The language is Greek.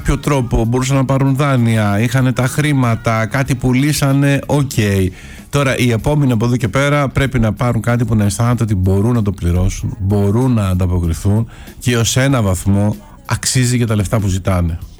ποιο τρόπο μπορούσαν να πάρουν δάνεια, είχαν τα χρήματα, κάτι πουλήσανε, οκ. Τώρα οι επόμενοι από εδώ και πέρα πρέπει να πάρουν κάτι που να αισθάνονται ότι μπορούν να το πληρώσουν, μπορούν να ανταποκριθούν και ως ένα βαθμό αξίζει και τα λεφτά που ζητάνε.